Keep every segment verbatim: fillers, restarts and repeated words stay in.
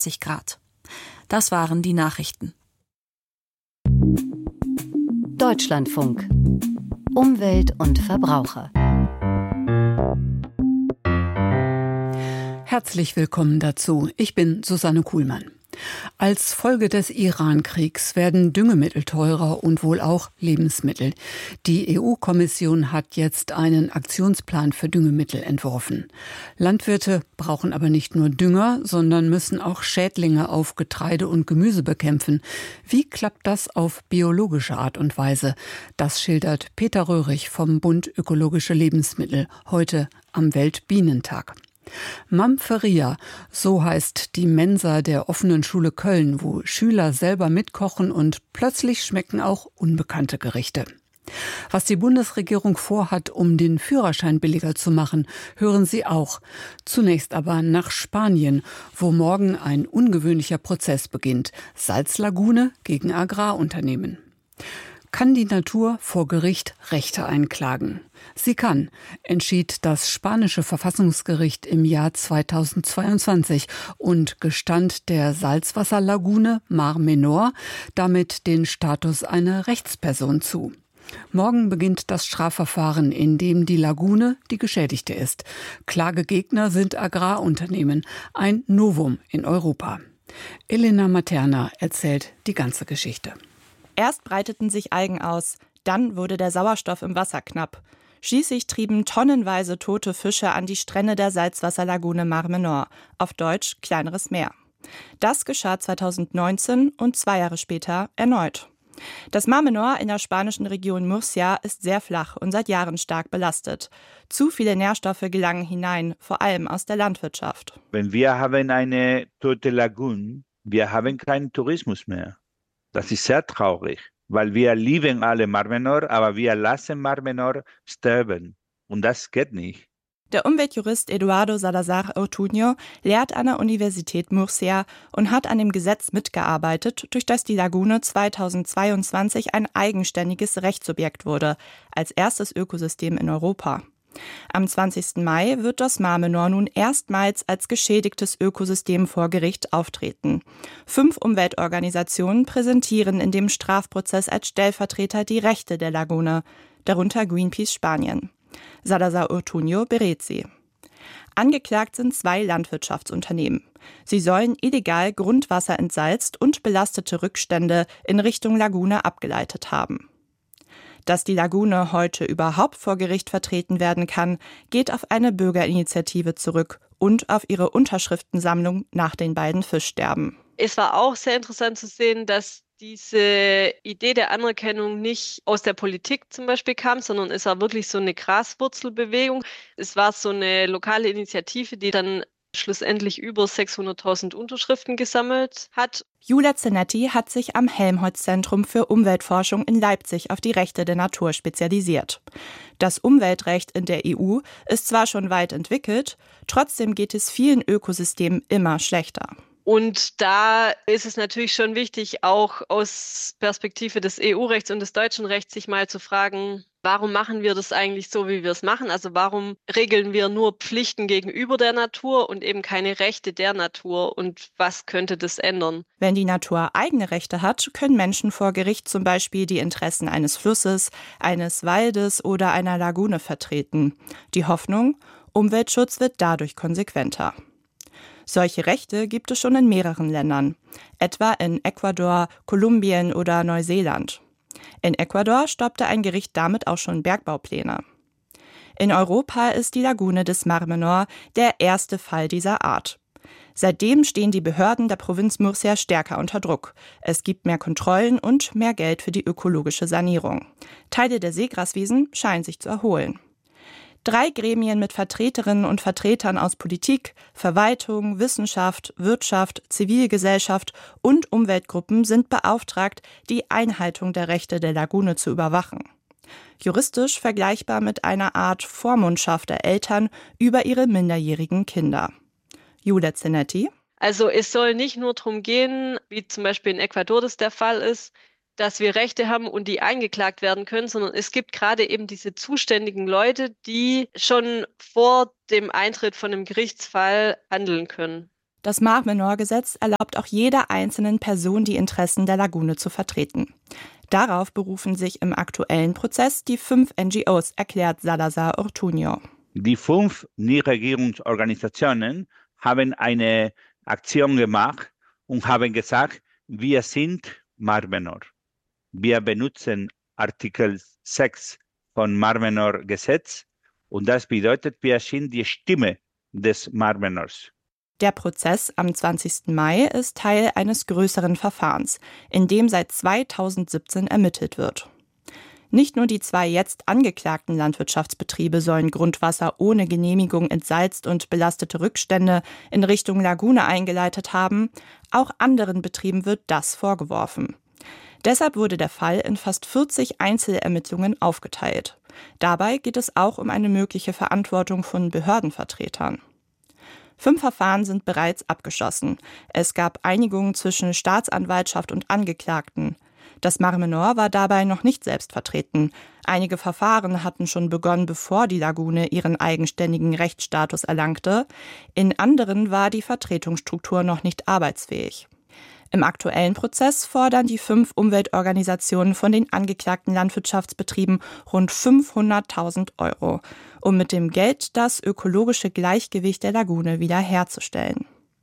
dreiunddreißig Grad. Das waren die Nachrichten. Deutschlandfunk. Umwelt und Verbraucher. Herzlich willkommen dazu. Ich bin Susanne Kuhlmann. Als Folge des Iran-Kriegs werden Düngemittel teurer und wohl auch Lebensmittel. Die E U-Kommission hat jetzt einen Aktionsplan für Düngemittel entworfen. Landwirte brauchen aber nicht nur Dünger, sondern müssen auch Schädlinge auf Getreide und Gemüse bekämpfen. Wie klappt das auf biologische Art und Weise? Das schildert Peter Röhrig vom Bund Ökologische Lebensmittel heute am Weltbienentag. Mamferia, so heißt die Mensa der offenen Schule Köln, wo Schüler selber mitkochen und plötzlich schmecken auch unbekannte Gerichte. Was die Bundesregierung vorhat, um den Führerschein billiger zu machen, hören Sie auch. Zunächst aber nach Spanien, wo morgen ein ungewöhnlicher Prozess beginnt. Salzlagune gegen Agrarunternehmen. Kann die Natur vor Gericht Rechte einklagen? Sie kann, entschied das spanische Verfassungsgericht im Jahr zweitausendzweiundzwanzig und gestand der Salzwasserlagune Mar Menor damit den Status einer Rechtsperson zu. Morgen beginnt das Strafverfahren, in dem die Lagune die Geschädigte ist. Klagegegner sind Agrarunternehmen, ein Novum in Europa. Elena Materna erzählt die ganze Geschichte. Erst breiteten sich Algen aus, dann wurde der Sauerstoff im Wasser knapp. Schließlich trieben tonnenweise tote Fische an die Strände der Salzwasserlagune Mar Menor, auf Deutsch Kleineres Meer. Das geschah zweitausendneunzehn und zwei Jahre später erneut. Das Mar Menor in der spanischen Region Murcia ist sehr flach und seit Jahren stark belastet. Zu viele Nährstoffe gelangen hinein, vor allem aus der Landwirtschaft. Wenn wir haben eine tote Lagune, wir haben keinen Tourismus mehr. Das ist sehr traurig, weil wir lieben alle Mar Menor, aber wir lassen Mar Menor sterben. Und das geht nicht. Der Umweltjurist Eduardo Salazar Ortuño lehrt an der Universität Murcia und hat an dem Gesetz mitgearbeitet, durch das die Lagune zweitausendzweiundzwanzig ein eigenständiges Rechtssubjekt wurde, als erstes Ökosystem in Europa. Am zwanzigsten Mai wird das Mar Menor nun erstmals als geschädigtes Ökosystem vor Gericht auftreten. Fünf Umweltorganisationen präsentieren in dem Strafprozess als Stellvertreter die Rechte der Lagune, darunter Greenpeace Spanien. Salazar Ortuño berät sie. Angeklagt sind zwei Landwirtschaftsunternehmen. Sie sollen illegal Grundwasser entsalzt und belastete Rückstände in Richtung Lagune abgeleitet haben. Dass die Lagune heute überhaupt vor Gericht vertreten werden kann, geht auf eine Bürgerinitiative zurück und auf ihre Unterschriftensammlung nach den beiden Fischsterben. Es war auch sehr interessant zu sehen, dass diese Idee der Anerkennung nicht aus der Politik zum Beispiel kam, sondern es war wirklich so eine Graswurzelbewegung. Es war so eine lokale Initiative, die dann schlussendlich über sechshunderttausend Unterschriften gesammelt hat. Julia Zenetti hat sich am Helmholtz-Zentrum für Umweltforschung in Leipzig auf die Rechte der Natur spezialisiert. Das Umweltrecht in der E U ist zwar schon weit entwickelt, trotzdem geht es vielen Ökosystemen immer schlechter. Und da ist es natürlich schon wichtig, auch aus Perspektive des E U-Rechts und des deutschen Rechts sich mal zu fragen, warum machen wir das eigentlich so, wie wir es machen? Also warum regeln wir nur Pflichten gegenüber der Natur und eben keine Rechte der Natur? Und was könnte das ändern? Wenn die Natur eigene Rechte hat, können Menschen vor Gericht zum Beispiel die Interessen eines Flusses, eines Waldes oder einer Lagune vertreten. Die Hoffnung, Umweltschutz wird dadurch konsequenter. Solche Rechte gibt es schon in mehreren Ländern, etwa in Ecuador, Kolumbien oder Neuseeland. In Ecuador stoppte ein Gericht damit auch schon Bergbaupläne. In Europa ist die Lagune des Mar Menor der erste Fall dieser Art. Seitdem stehen die Behörden der Provinz Murcia stärker unter Druck. Es gibt mehr Kontrollen und mehr Geld für die ökologische Sanierung. Teile der Seegraswiesen scheinen sich zu erholen. Drei Gremien mit Vertreterinnen und Vertretern aus Politik, Verwaltung, Wissenschaft, Wirtschaft, Zivilgesellschaft und Umweltgruppen sind beauftragt, die Einhaltung der Rechte der Lagune zu überwachen. Juristisch vergleichbar mit einer Art Vormundschaft der Eltern über ihre minderjährigen Kinder. Julia Zenetti. Also es soll nicht nur darum gehen, wie zum Beispiel in Ecuador das der Fall ist, dass wir Rechte haben und die eingeklagt werden können, sondern es gibt gerade eben diese zuständigen Leute, die schon vor dem Eintritt von einem Gerichtsfall handeln können. Das Mar-Menor-Gesetz erlaubt auch jeder einzelnen Person, die Interessen der Lagune zu vertreten. Darauf berufen sich im aktuellen Prozess die fünf N G Os, erklärt Salazar Ortuño. Die fünf Nichtregierungsorganisationen haben eine Aktion gemacht und haben gesagt, wir sind Mar-Menor. Wir benutzen Artikel sechs von Mar-Menor-Gesetz und das bedeutet, wir sind die Stimme des Mar-Menors. Der Prozess am zwanzigsten Mai ist Teil eines größeren Verfahrens, in dem seit zweitausendsiebzehn ermittelt wird. Nicht nur die zwei jetzt angeklagten Landwirtschaftsbetriebe sollen Grundwasser ohne Genehmigung entsalzt und belastete Rückstände in Richtung Lagune eingeleitet haben, auch anderen Betrieben wird das vorgeworfen. Deshalb wurde der Fall in fast vierzig Einzelermittlungen aufgeteilt. Dabei geht es auch um eine mögliche Verantwortung von Behördenvertretern. Fünf Verfahren sind bereits abgeschlossen. Es gab Einigungen zwischen Staatsanwaltschaft und Angeklagten. Das Mar-Menor war dabei noch nicht selbst vertreten. Einige Verfahren hatten schon begonnen, bevor die Lagune ihren eigenständigen Rechtsstatus erlangte. In anderen war die Vertretungsstruktur noch nicht arbeitsfähig. Im aktuellen Prozess fordern die fünf Umweltorganisationen von den angeklagten Landwirtschaftsbetrieben rund fünfhunderttausend Euro, um mit dem Geld das ökologische Gleichgewicht der Lagune wiederherzustellen.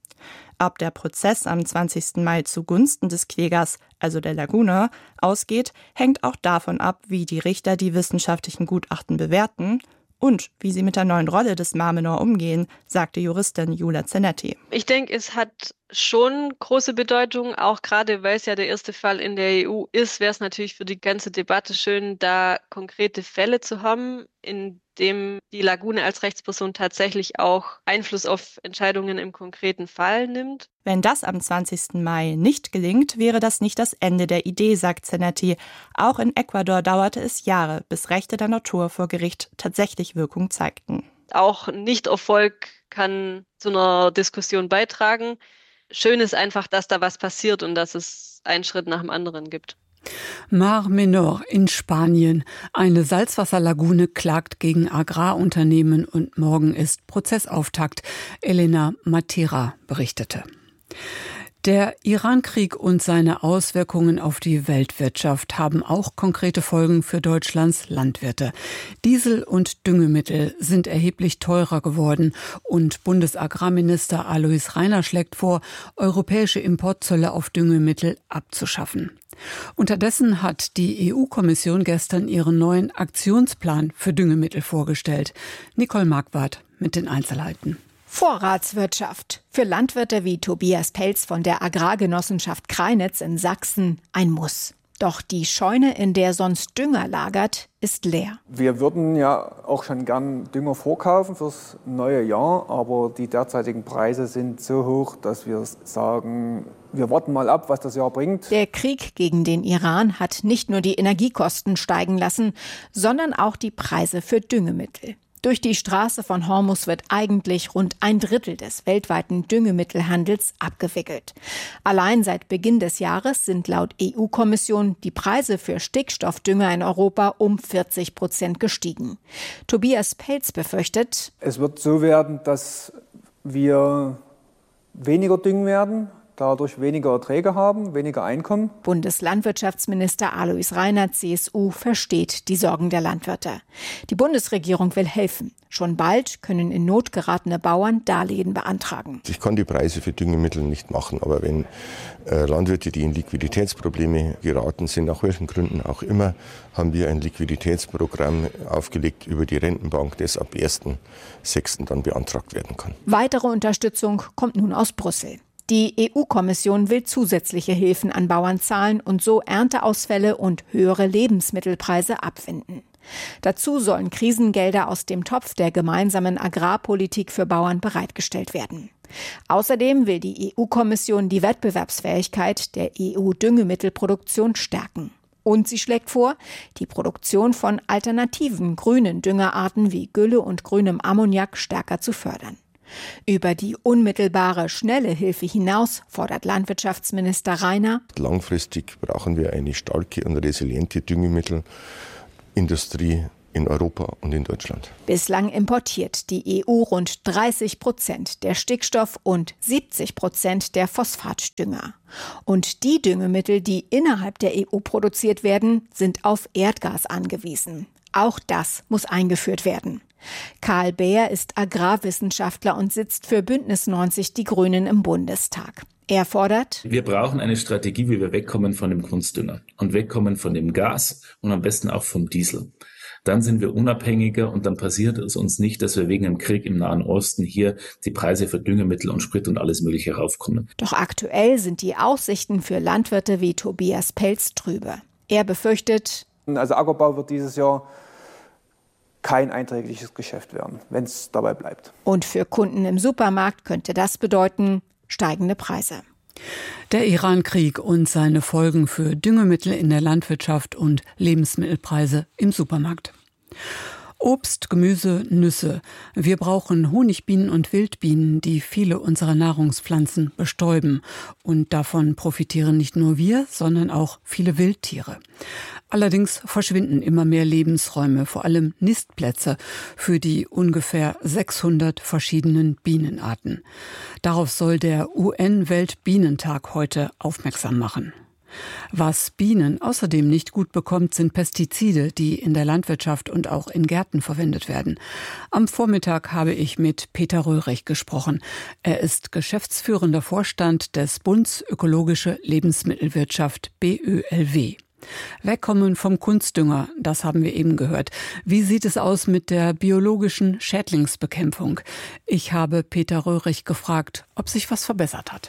Ob der Prozess am zwanzigsten Mai zugunsten des Klägers, also der Lagune, ausgeht, hängt auch davon ab, wie die Richter die wissenschaftlichen Gutachten bewerten und wie sie mit der neuen Rolle des Mar-Menor umgehen, sagte Juristin Jula Zenetti. Ich denke, es hat schon große Bedeutung, auch gerade weil es ja der erste Fall in der E U ist, wäre es natürlich für die ganze Debatte schön, da konkrete Fälle zu haben, in dem die Lagune als Rechtsperson tatsächlich auch Einfluss auf Entscheidungen im konkreten Fall nimmt. Wenn das am zwanzigsten Mai nicht gelingt, wäre das nicht das Ende der Idee, sagt Zenetti. Auch in Ecuador dauerte es Jahre, bis Rechte der Natur vor Gericht tatsächlich Wirkung zeigten. Auch Nichterfolg kann zu einer Diskussion beitragen. Schön ist einfach, dass da was passiert und dass es einen Schritt nach dem anderen gibt. Mar-Menor in Spanien. Eine Salzwasserlagune klagt gegen Agrarunternehmen und morgen ist Prozessauftakt. Elena Matera berichtete. Der Irankrieg und seine Auswirkungen auf die Weltwirtschaft haben auch konkrete Folgen für Deutschlands Landwirte. Diesel und Düngemittel sind erheblich teurer geworden und Bundesagrarminister Alois Rainer schlägt vor, europäische Importzölle auf Düngemittel abzuschaffen. Unterdessen hat die E U-Kommission gestern ihren neuen Aktionsplan für Düngemittel vorgestellt. Nicole Marquardt mit den Einzelheiten. Vorratswirtschaft. Für Landwirte wie Tobias Pelz von der Agrargenossenschaft Kreinitz in Sachsen ein Muss. Doch die Scheune, in der sonst Dünger lagert, ist leer. Wir würden ja auch schon gern Dünger vorkaufen fürs neue Jahr, aber die derzeitigen Preise sind so hoch, dass wir sagen, wir warten mal ab, was das Jahr bringt. Der Krieg gegen den Iran hat nicht nur die Energiekosten steigen lassen, sondern auch die Preise für Düngemittel. Durch die Straße von Hormuz wird eigentlich rund ein Drittel des weltweiten Düngemittelhandels abgewickelt. Allein seit Beginn des Jahres sind laut E U-Kommission die Preise für Stickstoffdünger in Europa um vierzig Prozent gestiegen. Tobias Pelz befürchtet, es wird so werden, dass wir weniger düngen werden, dadurch weniger Erträge haben, weniger Einkommen. Bundeslandwirtschaftsminister Alois Rainer, C S U, versteht die Sorgen der Landwirte. Die Bundesregierung will helfen. Schon bald können in Not geratene Bauern Darlehen beantragen. Ich kann die Preise für Düngemittel nicht machen, aber wenn äh, Landwirte, die in Liquiditätsprobleme geraten sind, nach welchen Gründen auch immer, haben wir ein Liquiditätsprogramm aufgelegt über die Rentenbank, das ab ersten sechsten dann beantragt werden kann. Weitere Unterstützung kommt nun aus Brüssel. Die E U-Kommission will zusätzliche Hilfen an Bauern zahlen und so Ernteausfälle und höhere Lebensmittelpreise abwenden. Dazu sollen Krisengelder aus dem Topf der gemeinsamen Agrarpolitik für Bauern bereitgestellt werden. Außerdem will die E U-Kommission die Wettbewerbsfähigkeit der E U-Düngemittelproduktion stärken. Und sie schlägt vor, die Produktion von alternativen grünen Düngerarten wie Gülle und grünem Ammoniak stärker zu fördern. Über die unmittelbare, schnelle Hilfe hinaus fordert Landwirtschaftsminister Rainer: Langfristig brauchen wir eine starke und resiliente Düngemittelindustrie, in Europa und in Deutschland. Bislang importiert die E U rund dreißig Prozent der Stickstoff- und siebzig Prozent der Phosphatdünger. Und die Düngemittel, die innerhalb der E U produziert werden, sind auf Erdgas angewiesen. Auch das muss eingeführt werden. Karl Beer ist Agrarwissenschaftler und sitzt für Bündnis neunzig Die Grünen im Bundestag. Er fordert: Wir brauchen eine Strategie, wie wir wegkommen von dem Kunstdünger und wegkommen von dem Gas und am besten auch vom Diesel. Dann sind wir unabhängiger und dann passiert es uns nicht, dass wir wegen dem Krieg im Nahen Osten hier die Preise für Düngemittel und Sprit und alles Mögliche raufkommen. Doch aktuell sind die Aussichten für Landwirte wie Tobias Pelz trübe. Er befürchtet: Also Ackerbau wird dieses Jahr kein einträgliches Geschäft werden, wenn es dabei bleibt. Und für Kunden im Supermarkt könnte das bedeuten steigende Preise. Der Iran-Krieg und seine Folgen für Düngemittel in der Landwirtschaft und Lebensmittelpreise im Supermarkt. Obst, Gemüse, Nüsse. Wir brauchen Honigbienen und Wildbienen, die viele unserer Nahrungspflanzen bestäuben. Und davon profitieren nicht nur wir, sondern auch viele Wildtiere. Allerdings verschwinden immer mehr Lebensräume, vor allem Nistplätze, für die ungefähr sechshundert verschiedenen Bienenarten. Darauf soll der U N-Weltbienentag heute aufmerksam machen. Was Bienen außerdem nicht gut bekommt, sind Pestizide, die in der Landwirtschaft und auch in Gärten verwendet werden. Am Vormittag habe ich mit Peter Röhrig gesprochen. Er ist geschäftsführender Vorstand des Bunds Ökologische Lebensmittelwirtschaft B Ö L W. Wegkommen vom Kunstdünger, das haben wir eben gehört. Wie sieht es aus mit der biologischen Schädlingsbekämpfung? Ich habe Peter Röhrig gefragt, ob sich was verbessert hat.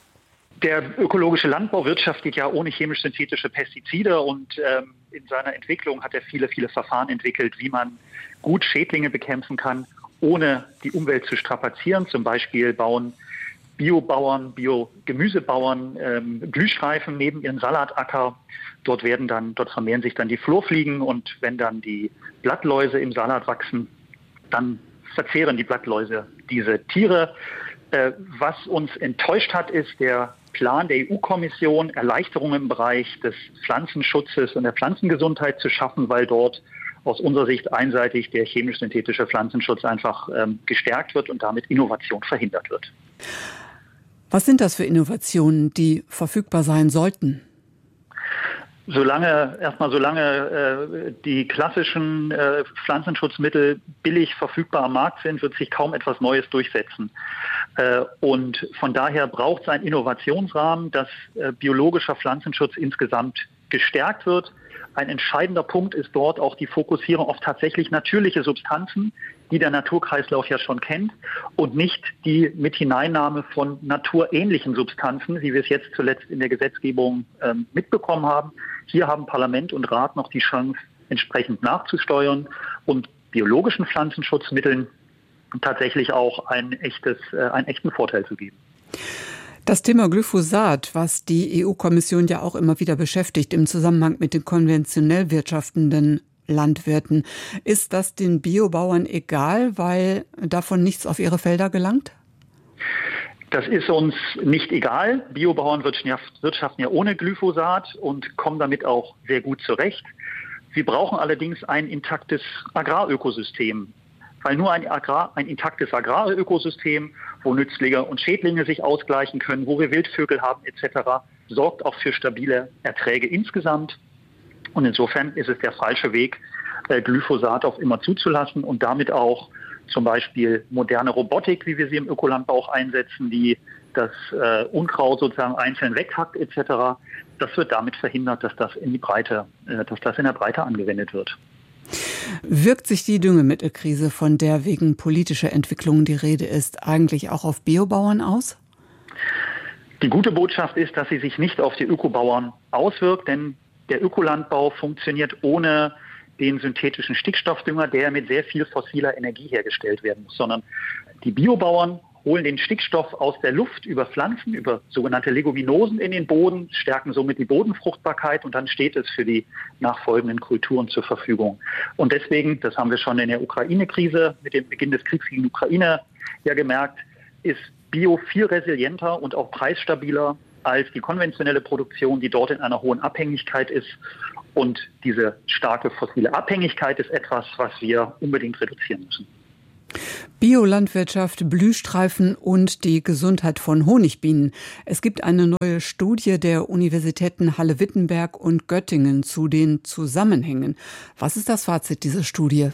Der ökologische Landbau wirtschaftet ja ohne chemisch-synthetische Pestizide und ähm, in seiner Entwicklung hat er viele, viele Verfahren entwickelt, wie man gut Schädlinge bekämpfen kann, ohne die Umwelt zu strapazieren. Zum Beispiel bauen Biobauern, Biogemüsebauern ähm, Blühstreifen neben ihren Salatacker. Dort werden dann, dort vermehren sich dann die Florfliegen und wenn dann die Blattläuse im Salat wachsen, dann verzehren die Blattläuse diese Tiere. Äh, was uns enttäuscht hat, ist der Plan der E U-Kommission, Erleichterungen im Bereich des Pflanzenschutzes und der Pflanzengesundheit zu schaffen, weil dort aus unserer Sicht einseitig der chemisch-synthetische Pflanzenschutz einfach ähm, gestärkt wird und damit Innovation verhindert wird. Was sind das für Innovationen, die verfügbar sein sollten? Solange, erstmal solange äh, die klassischen äh, Pflanzenschutzmittel billig verfügbar am Markt sind, wird sich kaum etwas Neues durchsetzen. Äh, und von daher braucht es einen Innovationsrahmen, dass äh, biologischer Pflanzenschutz insgesamt gestärkt wird. Ein entscheidender Punkt ist dort auch die Fokussierung auf tatsächlich natürliche Substanzen, die der Naturkreislauf ja schon kennt und nicht die Mithineinnahme von naturähnlichen Substanzen, wie wir es jetzt zuletzt in der Gesetzgebung ähm, mitbekommen haben. Hier haben Parlament und Rat noch die Chance, entsprechend nachzusteuern und biologischen Pflanzenschutzmitteln tatsächlich auch ein echtes, äh, einen echten Vorteil zu geben. Das Thema Glyphosat, was die E U-Kommission ja auch immer wieder beschäftigt im Zusammenhang mit den konventionell wirtschaftenden Landwirten, ist das den Biobauern egal, weil davon nichts auf ihre Felder gelangt? Das ist uns nicht egal. Biobauern wirtschaften ja ohne Glyphosat und kommen damit auch sehr gut zurecht. Sie brauchen allerdings ein intaktes Agrarökosystem. Weil nur ein, Agrar, ein intaktes Agrarökosystem, wo Nützlinge und Schädlinge sich ausgleichen können, wo wir Wildvögel haben et cetera, sorgt auch für stabile Erträge insgesamt. Und insofern ist es der falsche Weg, äh, Glyphosat auf immer zuzulassen und damit auch zum Beispiel moderne Robotik, wie wir sie im Ökolandbau auch einsetzen, die das äh, Unkraut sozusagen einzeln weghackt et cetera. Das wird damit verhindert, dass das in die Breite, äh, dass das in der Breite angewendet wird. Wirkt sich die Düngemittelkrise, von der wegen politischer Entwicklungen die Rede ist, eigentlich auch auf Biobauern aus? Die gute Botschaft ist, dass sie sich nicht auf die Ökobauern auswirkt, denn der Ökolandbau funktioniert ohne den synthetischen Stickstoffdünger, der mit sehr viel fossiler Energie hergestellt werden muss, sondern die Biobauern holen den Stickstoff aus der Luft über Pflanzen, über sogenannte Leguminosen in den Boden, stärken somit die Bodenfruchtbarkeit und dann steht es für die nachfolgenden Kulturen zur Verfügung. Und deswegen, das haben wir schon in der Ukraine-Krise mit dem Beginn des Kriegs gegen die Ukraine ja gemerkt, ist Bio viel resilienter und auch preisstabiler als die konventionelle Produktion, die dort in einer hohen Abhängigkeit ist. Und diese starke fossile Abhängigkeit ist etwas, was wir unbedingt reduzieren müssen. Biolandwirtschaft, Blühstreifen und die Gesundheit von Honigbienen. Es gibt eine neue Studie der Universitäten Halle-Wittenberg und Göttingen zu den Zusammenhängen. Was ist das Fazit dieser Studie?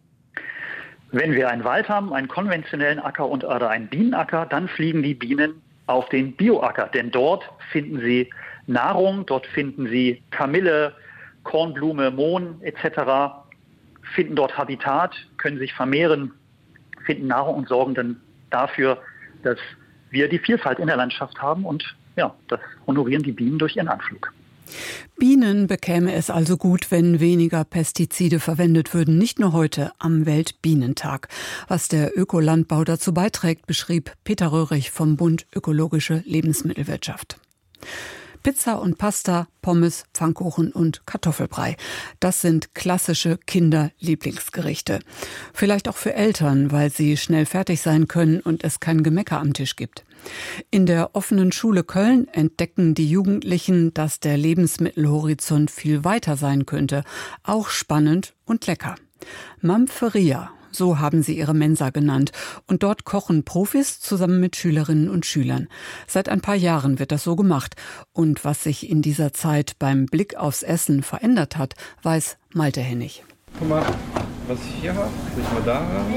Wenn wir einen Wald haben, einen konventionellen Acker und oder einen Bienenacker, dann fliegen die Bienen auf den Bioacker. Denn dort finden sie Nahrung, dort finden sie Kamille, Kornblume, Mohn et cetera, finden dort Habitat, können sich vermehren, finden Nahrung und sorgen dann dafür, dass wir die Vielfalt in der Landschaft haben und ja, das honorieren die Bienen durch ihren Anflug. Bienen bekäme es also gut, wenn weniger Pestizide verwendet würden, nicht nur heute am Weltbienentag. Was der Ökolandbau dazu beiträgt, beschrieb Peter Röhrig vom Bund Ökologische Lebensmittelwirtschaft. Pizza und Pasta, Pommes, Pfannkuchen und Kartoffelbrei. Das sind klassische Kinderlieblingsgerichte. Vielleicht auch für Eltern, weil sie schnell fertig sein können und es kein Gemecker am Tisch gibt. In der offenen Schule Köln entdecken die Jugendlichen, dass der Lebensmittelhorizont viel weiter sein könnte. Auch spannend und lecker. Mamferia. So haben sie ihre Mensa genannt. Und dort kochen Profis zusammen mit Schülerinnen und Schülern. Seit ein paar Jahren wird das so gemacht. Und was sich in dieser Zeit beim Blick aufs Essen verändert hat, weiß Malte Hennig. Guck mal, was ich hier habe. Will ich mal da haben?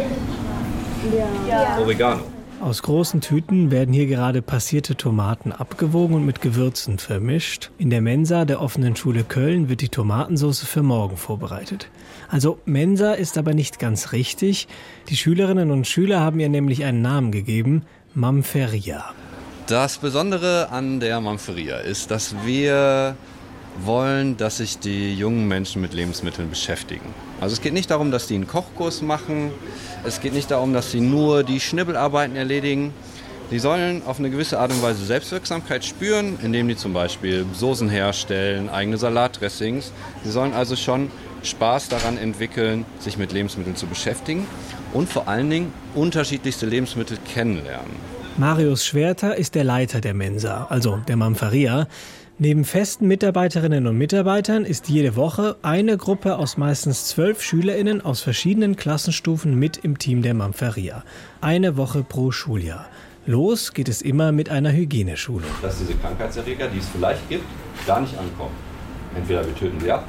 Ja. Oregano. Aus großen Tüten werden hier gerade passierte Tomaten abgewogen und mit Gewürzen vermischt. In der Mensa der offenen Schule Köln wird die Tomatensauce für morgen vorbereitet. Also Mensa ist aber nicht ganz richtig. Die Schülerinnen und Schüler haben ihr nämlich einen Namen gegeben, Mamferia. Das Besondere an der Mamferia ist, dass wir wollen, dass sich die jungen Menschen mit Lebensmitteln beschäftigen. Also es geht nicht darum, dass sie einen Kochkurs machen. Es geht nicht darum, dass sie nur die Schnibbelarbeiten erledigen. Sie sollen auf eine gewisse Art und Weise Selbstwirksamkeit spüren, indem die zum Beispiel Soßen herstellen, eigene Salatdressings. Sie sollen also schon Spaß daran entwickeln, sich mit Lebensmitteln zu beschäftigen und vor allen Dingen unterschiedlichste Lebensmittel kennenlernen. Marius Schwerter ist der Leiter der Mensa, also der Mamferia. Neben festen Mitarbeiterinnen und Mitarbeitern ist jede Woche eine Gruppe aus meistens zwölf SchülerInnen aus verschiedenen Klassenstufen mit im Team der Mamferia. Eine Woche pro Schuljahr. Los geht es immer mit einer Hygieneschulung. Dass diese Krankheitserreger, die es vielleicht gibt, gar nicht ankommen. Entweder wir töten sie ab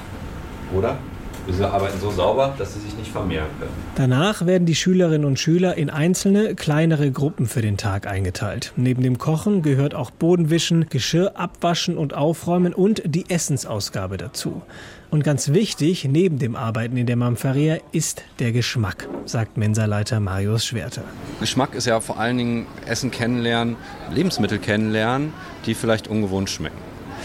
oder wir arbeiten so sauber, dass sie sich nicht vermehren können. Danach werden die Schülerinnen und Schüler in einzelne, kleinere Gruppen für den Tag eingeteilt. Neben dem Kochen gehört auch Bodenwischen, Geschirr abwaschen und aufräumen und die Essensausgabe dazu. Und ganz wichtig, neben dem Arbeiten in der Mamferia ist der Geschmack, sagt Mensaleiter Marius Schwerter. Geschmack ist ja vor allen Dingen Essen kennenlernen, Lebensmittel kennenlernen, die vielleicht ungewohnt schmecken.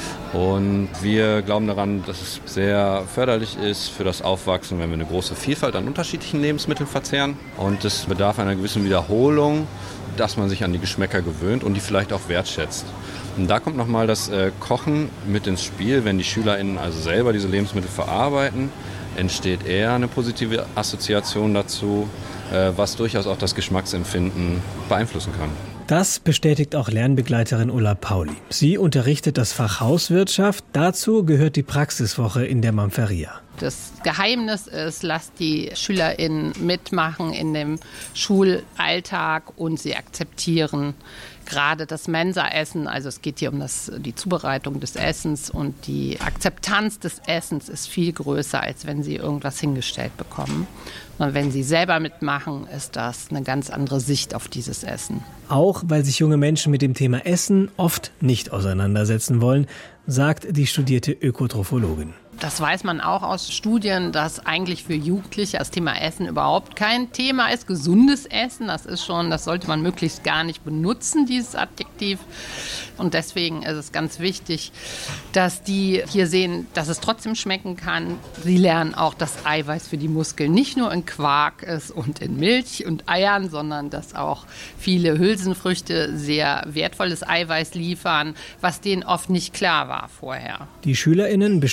Und wir glauben daran, dass es sehr förderlich ist für das Aufwachsen, wenn wir eine große Vielfalt an unterschiedlichen Lebensmitteln verzehren. Und es bedarf einer gewissen Wiederholung, dass man sich an die Geschmäcker gewöhnt und die vielleicht auch wertschätzt. Und da kommt nochmal das äh, Kochen mit ins Spiel. Wenn die SchülerInnen also selber diese Lebensmittel verarbeiten, entsteht eher eine positive Assoziation dazu, äh, was durchaus auch das Geschmacksempfinden beeinflussen kann. Das bestätigt auch Lernbegleiterin Ulla Pauli. Sie unterrichtet das Fach Hauswirtschaft. Dazu gehört die Praxiswoche in der Mamferia. Das Geheimnis ist, lasst die SchülerInnen mitmachen in dem Schulalltag und sie akzeptieren gerade das Mensaessen. Also es geht hier um das, die Zubereitung des Essens und die Akzeptanz des Essens ist viel größer, als wenn sie irgendwas hingestellt bekommen. Und wenn sie selber mitmachen, ist das eine ganz andere Sicht auf dieses Essen. Auch weil sich junge Menschen mit dem Thema Essen oft nicht auseinandersetzen wollen, sagt die studierte Ökotrophologin. Das weiß man auch aus Studien, dass eigentlich für Jugendliche das Thema Essen überhaupt kein Thema ist. Gesundes Essen, das ist schon, das sollte man möglichst gar nicht benutzen, dieses Adjektiv. Und deswegen ist es ganz wichtig, dass die hier sehen, dass es trotzdem schmecken kann. Sie lernen auch, dass Eiweiß für die Muskeln nicht nur in Quark ist und in Milch und Eiern, sondern dass auch viele Hülsenfrüchte sehr wertvolles Eiweiß liefern, was denen oft nicht klar war vorher. Die SchülerInnen bestimmen an der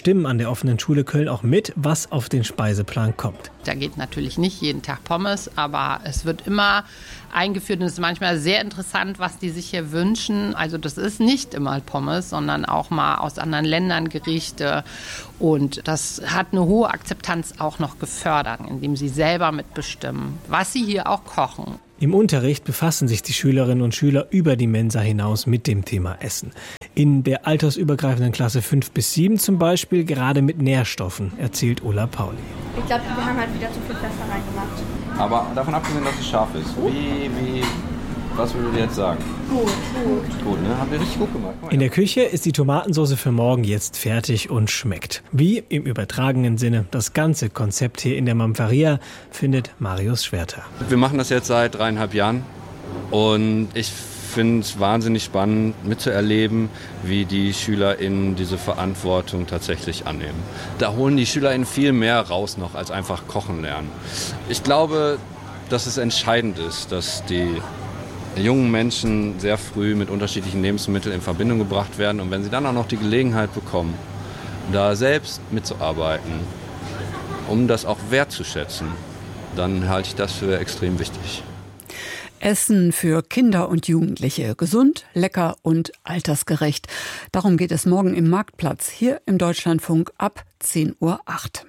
der offenen Schule Köln auch mit, was auf den Speiseplan kommt. Da geht natürlich nicht jeden Tag Pommes, aber es wird immer eingeführt und es ist manchmal sehr interessant, was die sich hier wünschen. Also das ist nicht immer Pommes, sondern auch mal aus anderen Ländern Gerichte. Und das hat eine hohe Akzeptanz auch noch gefördert, indem sie selber mitbestimmen, was sie hier auch kochen. Im Unterricht befassen sich die Schülerinnen und Schüler über die Mensa hinaus mit dem Thema Essen. In der altersübergreifenden Klasse fünf bis sieben zum Beispiel gerade mit Nährstoffen, erzählt Ulla Pauli. Ich glaube, wir haben halt wieder zu viel Pfeffer reingemacht. Aber davon abgesehen, dass es scharf ist, wie, wie, was würdet ihr jetzt sagen? Gut, gut. Gut, ne? Haben wir richtig gut gemacht. In der Küche ist die Tomatensauce für morgen jetzt fertig und schmeckt. Wie im übertragenen Sinne das ganze Konzept hier in der Mamfaria, findet Marius Schwerter. Wir machen das jetzt seit dreieinhalb Jahren und ich finde es wahnsinnig spannend mitzuerleben, wie die SchülerInnen diese Verantwortung tatsächlich annehmen. Da holen die SchülerInnen viel mehr raus noch als einfach kochen lernen. Ich glaube, dass es entscheidend ist, dass die jungen Menschen sehr früh mit unterschiedlichen Lebensmitteln in Verbindung gebracht werden. Und wenn sie dann auch noch die Gelegenheit bekommen, da selbst mitzuarbeiten, um das auch wertzuschätzen, dann halte ich das für extrem wichtig. Essen für Kinder und Jugendliche. Gesund, lecker und altersgerecht. Darum geht es morgen im Marktplatz, hier im Deutschlandfunk ab zehn Uhr acht.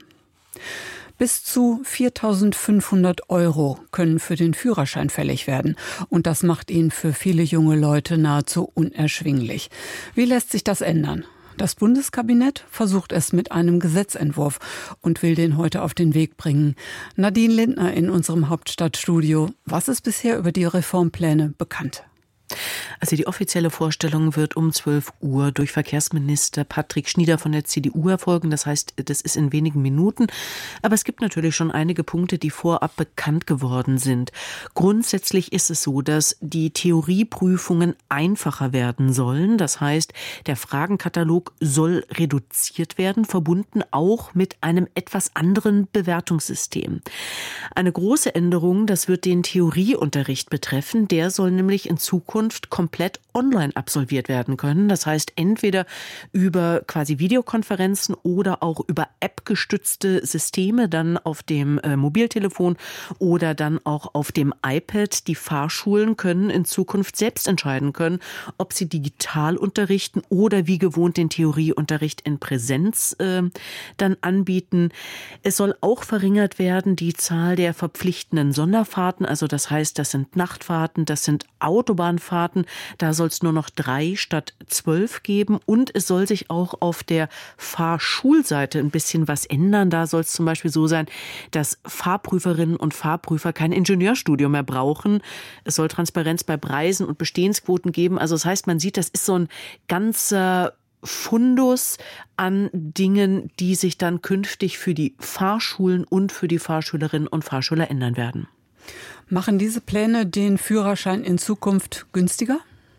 Bis zu viertausendfünfhundert Euro können für den Führerschein fällig werden. Und das macht ihn für viele junge Leute nahezu unerschwinglich. Wie lässt sich das ändern? Das Bundeskabinett versucht es mit einem Gesetzentwurf und will den heute auf den Weg bringen. Nadine Lindner in unserem Hauptstadtstudio. Was ist bisher über die Reformpläne bekannt? Also die offizielle Vorstellung wird um zwölf Uhr durch Verkehrsminister Patrick Schnieder von der C D U erfolgen. Das heißt, das ist in wenigen Minuten. Aber es gibt natürlich schon einige Punkte, die vorab bekannt geworden sind. Grundsätzlich ist es so, dass die Theorieprüfungen einfacher werden sollen. Das heißt, der Fragenkatalog soll reduziert werden, verbunden auch mit einem etwas anderen Bewertungssystem. Eine große Änderung, das wird den Theorieunterricht betreffen. Der soll nämlich in Zukunft komplett online absolviert werden können. Das heißt, entweder über quasi Videokonferenzen oder auch über App-gestützte Systeme dann auf dem äh, Mobiltelefon oder dann auch auf dem iPad. Die Fahrschulen können in Zukunft selbst entscheiden können, ob sie digital unterrichten oder wie gewohnt den Theorieunterricht in Präsenz äh, dann anbieten. Es soll auch verringert werden die Zahl der verpflichtenden Sonderfahrten. Also das heißt, das sind Nachtfahrten, das sind Autobahnfahrten. Da soll es nur noch drei statt zwölf geben und es soll sich auch auf der Fahrschulseite ein bisschen was ändern. Da soll es zum Beispiel so sein, dass Fahrprüferinnen und Fahrprüfer kein Ingenieurstudium mehr brauchen. Es soll Transparenz bei Preisen und Bestehensquoten geben. Also das heißt, man sieht, das ist so ein ganzer Fundus an Dingen, die sich dann künftig für die Fahrschulen und für die Fahrschülerinnen und Fahrschüler ändern werden. Machen diese Pläne den Führerschein in Zukunft günstiger?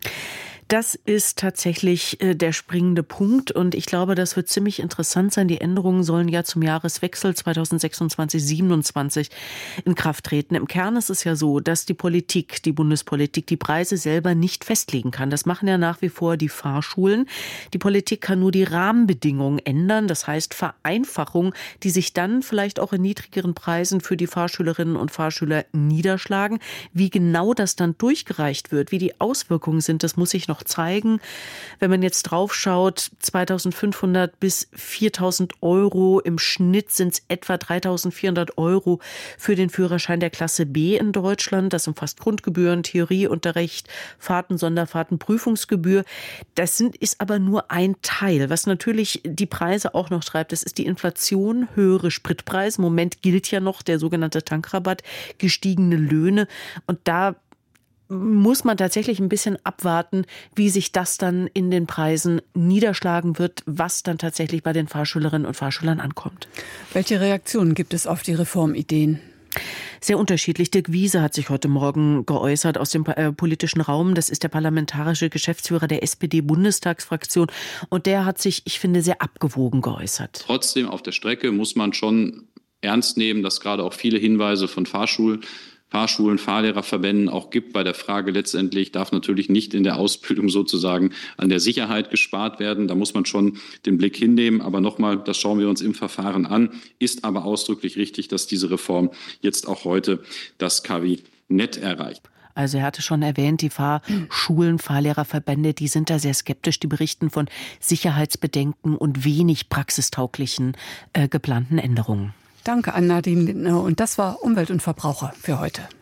Das ist tatsächlich äh, der springende Punkt und ich glaube, das wird ziemlich interessant sein. Die Änderungen sollen ja zum Jahreswechsel zweitausendsechsundzwanzig siebenundzwanzig in Kraft treten. Im Kern ist es ja so, dass die Politik, die Bundespolitik, die Preise selber nicht festlegen kann. Das machen ja nach wie vor die Fahrschulen. Die Politik kann nur die Rahmenbedingungen ändern, das heißt Vereinfachung, die sich dann vielleicht auch in niedrigeren Preisen für die Fahrschülerinnen und Fahrschüler niederschlagen. Wie genau das dann durchgereicht wird, wie die Auswirkungen sind, das muss sich noch zeigen. Wenn man jetzt drauf schaut, zweitausendfünfhundert bis viertausend Euro, im Schnitt sind es etwa dreitausendvierhundert Euro für den Führerschein der Klasse B in Deutschland. Das umfasst Grundgebühren, Theorieunterricht, Fahrten, Sonderfahrten, Prüfungsgebühr. Das sind, ist aber nur ein Teil. Was natürlich die Preise auch noch treibt, das ist die Inflation, höhere Spritpreise. Im Moment gilt ja noch der sogenannte Tankrabatt, gestiegene Löhne. Und da muss man tatsächlich ein bisschen abwarten, wie sich das dann in den Preisen niederschlagen wird, was dann tatsächlich bei den Fahrschülerinnen und Fahrschülern ankommt. Welche Reaktionen gibt es auf die Reformideen? Sehr unterschiedlich. Dirk Wiese hat sich heute Morgen geäußert aus dem äh, politischen Raum. Das ist der parlamentarische Geschäftsführer der S P D-Bundestagsfraktion. Und der hat sich, ich finde, sehr abgewogen geäußert. Trotzdem auf der Strecke muss man schon ernst nehmen, dass gerade auch viele Hinweise von Fahrschul Fahrschulen, Fahrlehrerverbänden auch gibt bei der Frage letztendlich, darf natürlich nicht in der Ausbildung sozusagen an der Sicherheit gespart werden. Da muss man schon den Blick hinnehmen. Aber nochmal, das schauen wir uns im Verfahren an. Ist aber ausdrücklich richtig, dass diese Reform jetzt auch heute das Kabinett erreicht. Also er hatte schon erwähnt, die Fahrschulen, Fahrlehrerverbände, die sind da sehr skeptisch. Die berichten von Sicherheitsbedenken und wenig praxistauglichen äh, geplanten Änderungen. Danke an Nadine Lindner. Und das war Umwelt und Verbraucher für heute.